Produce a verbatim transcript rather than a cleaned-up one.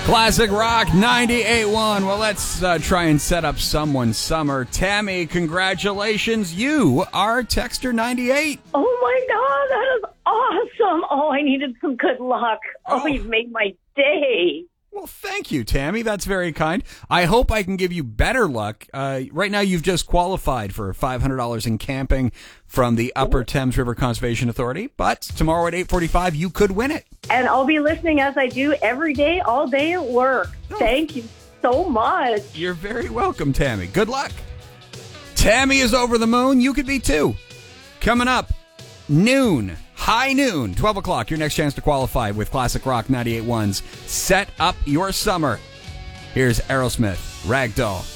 Classic Rock ninety-eight point one. Well, let's uh, try and set up someone's summer. Tammy, congratulations. You are Texter ninety-eight. Oh, my God. That is awesome. Oh, I needed some good luck. Oh, Oh. you've made my day. Well, thank you, Tammy. That's very kind. I hope I can give you better luck. Uh, right now, you've just qualified for five hundred dollars in camping from the Upper Thames River Conservation Authority. But tomorrow at eight forty-five, you could win it. And I'll be listening as I do every day, all day at work. Oh. Thank you so much. You're very welcome, Tammy. Good luck. Tammy is over the moon. You could be too. Coming up, noon, high noon, twelve o'clock, your next chance to qualify with Classic Rock ninety-eight point one's Set Up Your Summer. Here's Aerosmith, Ragdoll.